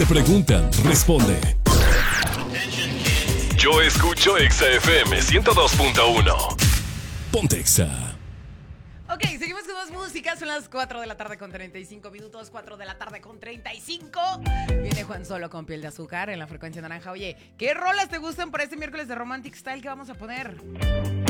Te preguntan, responde. Yo escucho Exa FM 102.1. Ponte Exa. Ok, seguimos con más música. Son las 4 de la tarde con 35 minutos. 4 de la tarde con 35. Viene Juan Solo con Piel de Azúcar en la frecuencia naranja. Oye, ¿qué rolas te gustan para este miércoles de Romantic Style que vamos a poner?